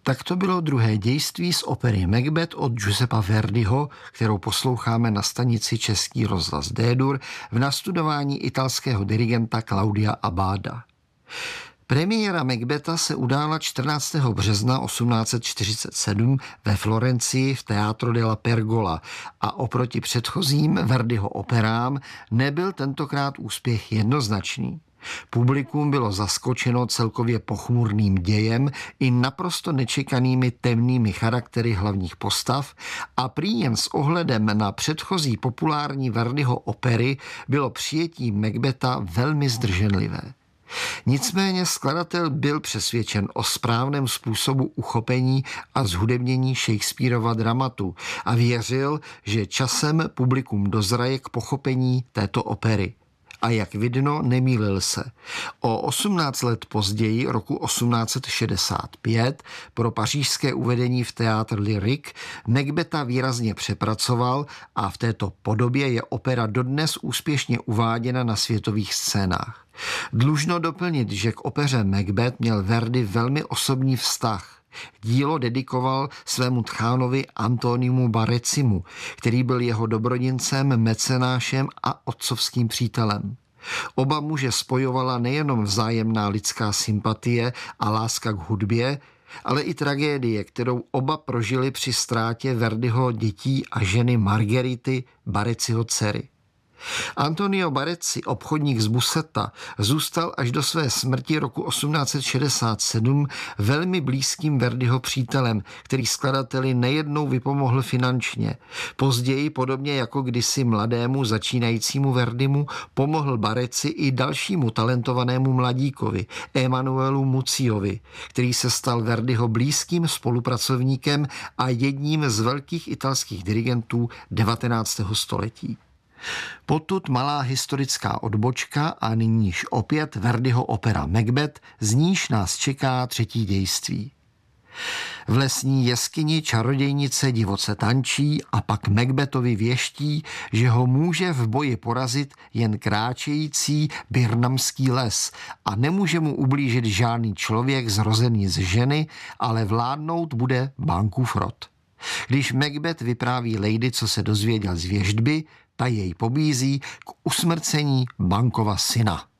Tak to bylo druhé dějství z opery Macbeth od Giuseppa Verdiho, kterou posloucháme na stanici Český rozhlas D-dur v nastudování italského dirigenta Claudia Abbada. Premiéra Macbetha se udála 14. března 1847 ve Florencii v Teatro della Pergola a oproti předchozím Verdiho operám nebyl tentokrát úspěch jednoznačný. Publikum bylo zaskočeno celkově pochmurným dějem i naprosto nečekanými temnými charaktery hlavních postav a prý jen s ohledem na předchozí populární Verdiho opery bylo přijetí Macbetha velmi zdrženlivé. Nicméně skladatel byl přesvědčen o správném způsobu uchopení a zhudebnění Shakespearova dramatu a věřil, že časem publikum dozraje k pochopení této opery. A jak vidno, nemýlil se. O 18 let později, roku 1865, pro pařížské uvedení v Théâtre Lyrique Macbetha výrazně přepracoval a v této podobě je opera dodnes úspěšně uváděna na světových scénách. Dlužno doplnit, že k opeře Macbeth měl Verdi velmi osobní vztah. Dílo dedikoval svému tchánovi Antoniumu Barecimu, který byl jeho dobrodincem, mecenášem a otcovským přítelem. Oba muže spojovala nejenom vzájemná lidská sympatie a láska k hudbě, ale i tragédie, kterou oba prožili při ztrátě Verdiho dětí a ženy Margerity, Bareciho dcery. Antonio Barezzi, obchodník z Buseta, zůstal až do své smrti roku 1867 velmi blízkým Verdiho přítelem, který skladateli nejednou vypomohl finančně. Později, podobně jako kdysi mladému začínajícímu Verdimu, pomohl Barezzi i dalšímu talentovanému mladíkovi, Emanuelu Mucciovi, který se stal Verdiho blízkým spolupracovníkem a jedním z velkých italských dirigentů 19. století. Potud malá historická odbočka a nyníž opět Verdiho opera Macbeth, z níž nás čeká třetí dějství. V lesní jeskyni čarodějnice divoce tančí a pak Macbethovi věští, že ho může v boji porazit jen kráčející birnamský les a nemůže mu ublížit žádný člověk zrozený z ženy, ale vládnout bude Bankův rod. Když Macbeth vypráví lady, co se dozvěděl z věštby, ta jej pobízí k usmrcení Bankova syna.